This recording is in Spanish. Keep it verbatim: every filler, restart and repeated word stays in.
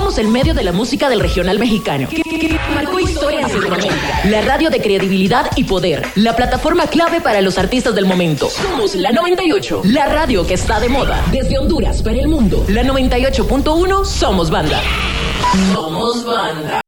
Somos el medio de la música del regional mexicano, que, que- que marcó historia en Centroamérica. La radio de credibilidad y poder. La plataforma clave para los artistas del momento. Somos la noventa y ocho, la radio que está de moda. Desde Honduras para el mundo. La noventa y ocho punto uno, somos banda. Somos banda.